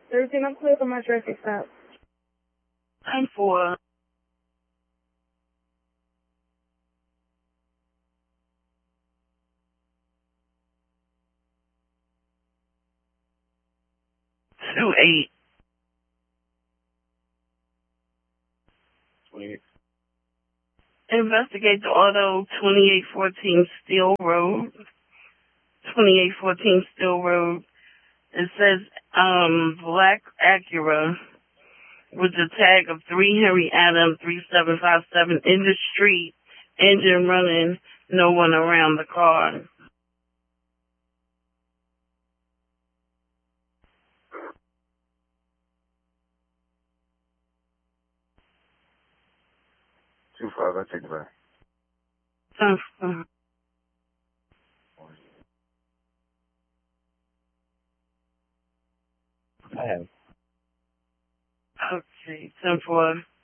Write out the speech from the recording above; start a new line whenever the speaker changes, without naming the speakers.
13, I'm clear for my traffic stop.
Time for 28.
28.
Investigate the auto 2814 Steel Road. 2814 Steel Road. It says, black Acura with the tag of 3 Henry Adams 3757 in the street, engine running, no one around the car.
Too far. I take it back. I have.
Okay, 10-4.